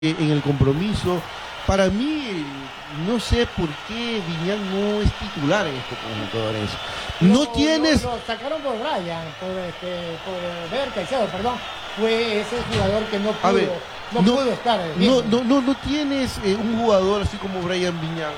en el compromiso. Para mí, no sé por qué Viñán no es titular en este conjunto, Lorenzo. No tienes... Lo sacaron por Brian, por Ver Caicedo, perdón. Fue ese jugador que no pudo estar. No tienes un jugador así como Brian Viñán,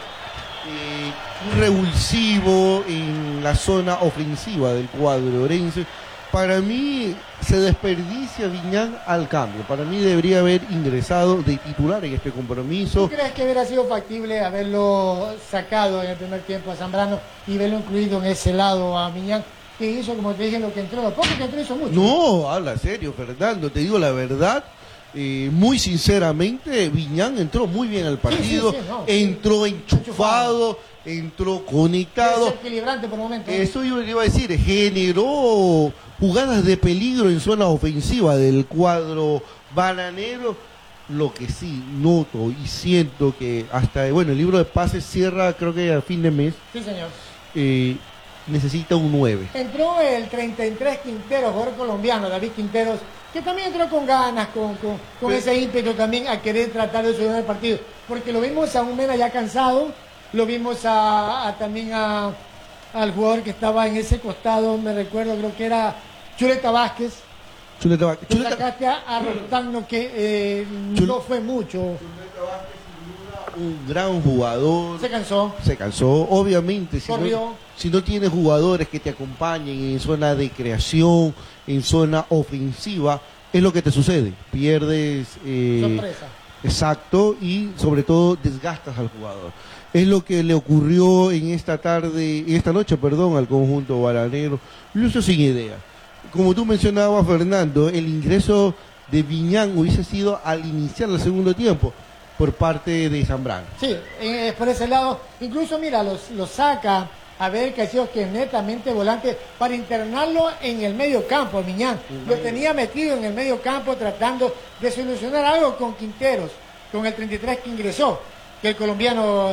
un revulsivo en la zona ofensiva del cuadro orense. Para mí se desperdicia Viñán al cambio. Para mí debería haber ingresado de titular en este compromiso. ¿Tú crees que hubiera sido factible haberlo sacado en el primer tiempo a Zambrano y verlo incluido en ese lado a Viñán? Que hizo, como te dije, lo que entró, lo poco que entró hizo mucho. No, habla serio, Fernando, te digo la verdad. Muy sinceramente, Viñán entró muy bien al partido, entró enchufado, entró conectado. Es equilibrante por el momento. Eso yo le iba a decir, generó jugadas de peligro en zona ofensiva del cuadro bananero. Lo que sí noto y siento que hasta, bueno, el libro de pases cierra creo que a fin de mes. Sí, señor. Necesita un 9. Entró el 33 Quinteros, jugador colombiano, David Quinteros, que también entró con ganas, con ese ímpetu también a querer tratar de solucionar el partido. Porque lo vimos a un Mena ya cansado, lo vimos también al jugador que estaba en ese costado, me recuerdo, creo que era Chuleta Vázquez. Tú sacaste a Rostagno, que no fue mucho. Chuleta Vázquez, un gran jugador. Se cansó, obviamente. Si no tienes jugadores que te acompañen en zona de creación, en zona ofensiva, es lo que te sucede. Pierdes. Sorpresa. Exacto, y sobre todo desgastas al jugador. Es lo que le ocurrió en esta noche, al conjunto bananero. Lucio sin idea. Como tú mencionabas, Fernando, el ingreso de Viñán hubiese sido al iniciar el segundo tiempo por parte de Zambrano. Sí, por ese lado, incluso mira, lo saca a Ver Caicedo, que es netamente volante, para internarlo en el medio campo, Viñán. Lo tenía metido en el medio campo tratando de solucionar algo con Quinteros, con el 33 que ingresó, que el colombiano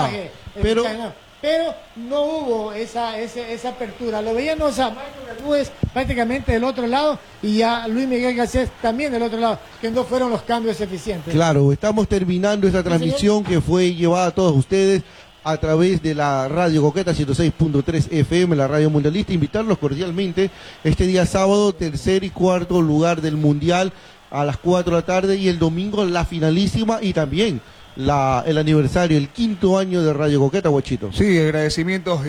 pero no hubo esa apertura. Lo veíamos a Michael Bermúdez prácticamente del otro lado y a Luis Miguel Garcés también del otro lado, que no fueron los cambios eficientes. Claro, estamos terminando esta transmisión que fue llevada a todos ustedes a través de la Radio Coqueta 106.3 FM, la radio mundialista. Invitarlos cordialmente este día sábado, tercer y cuarto lugar del Mundial a las 4 de la tarde, y el domingo la finalísima y también el aniversario, el 5º año de Radio Coqueta, Guachito. Sí, agradecimientos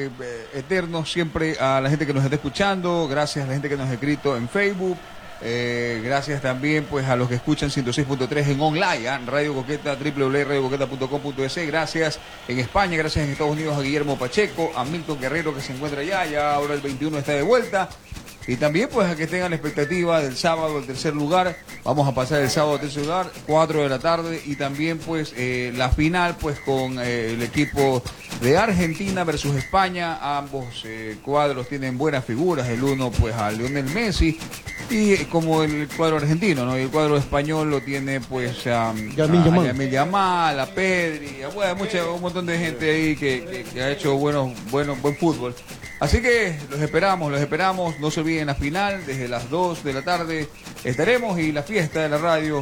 eternos siempre a la gente que nos está escuchando, gracias a la gente que nos ha escrito en Facebook, gracias también pues a los que escuchan 106.3 en online, Radio Coqueta, www.radiocoqueta.com.es, gracias en España, gracias en Estados Unidos a Guillermo Pacheco, a Milton Guerrero que se encuentra allá, ya ahora el 21 está de vuelta. Y también pues a que tengan la expectativa del sábado, el tercer lugar. Vamos a pasar el sábado al tercer lugar, 4 de la tarde. Y también pues la final pues con el equipo de Argentina versus España. Ambos cuadros tienen buenas figuras. El uno pues a Lionel Messi y como el cuadro argentino, ¿no? Y el cuadro español lo tiene pues a Yamil Yamal, a Pedri, un montón de gente ahí que ha hecho buen fútbol. Así que los esperamos, no se olviden la final, desde las 2 de la tarde estaremos, y la fiesta de la radio,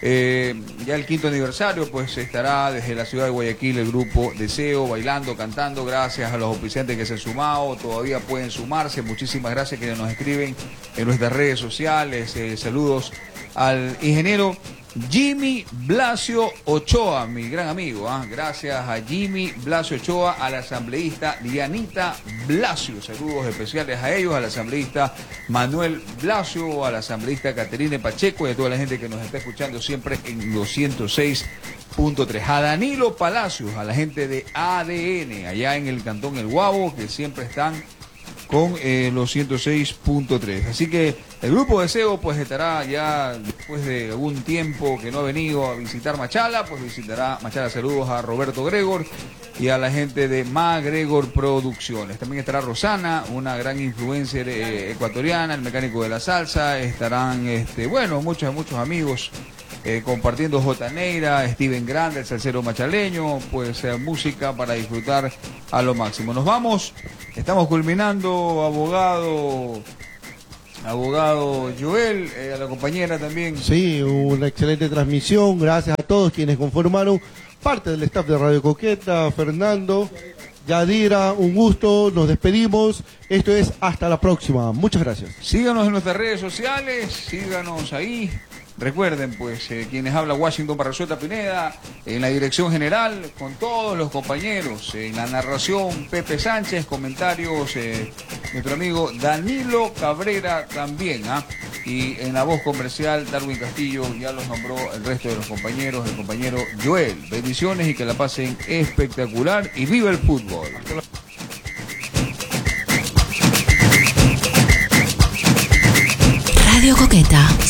ya el 5º aniversario, pues estará desde la ciudad de Guayaquil el grupo Deseo, bailando, cantando, gracias a los auspiciantes que se han sumado, todavía pueden sumarse, muchísimas gracias que nos escriben en nuestras redes sociales, saludos al ingeniero Jimmy Blasio Ochoa, mi gran amigo, gracias a Jimmy Blasio Ochoa, al asambleísta Dianita Blasio, saludos especiales a ellos, al asambleísta Manuel Blasio, al asambleísta Caterine Pacheco y a toda la gente que nos está escuchando siempre en los 106.3, a Danilo Palacios, a la gente de ADN, allá en el Cantón El Guabo, que siempre están con los 106.3. Así que el grupo Deseo pues estará ya después de algún tiempo que no ha venido a visitar Machala, pues visitará Machala. Saludos a Roberto Gregor y a la gente de MacGregor Producciones. También estará Rosana, una gran influencer ecuatoriana, el mecánico de la salsa. Estarán muchos amigos compartiendo J. Neira, Steven Grande, el salsero machaleño, pues música para disfrutar a lo máximo. Nos vamos, estamos culminando, abogado abogado Joel, a la compañera también. Sí, una excelente transmisión. Gracias a todos quienes conformaron parte del staff de Radio Coqueta. Fernando, Yadira, un gusto. Nos despedimos. Esto es hasta la próxima. Muchas gracias. Síganos en nuestras redes sociales, síganos ahí. Recuerden, pues, quienes habla Washington Barrazueta Pineda, en la dirección general, con todos los compañeros, en la narración, Pepe Sánchez, comentarios, nuestro amigo Danilo Cabrera también, y en la voz comercial, Darwin Castillo, ya los nombró el resto de los compañeros, el compañero Joel. Bendiciones y que la pasen espectacular, y viva el fútbol. Radio Coqueta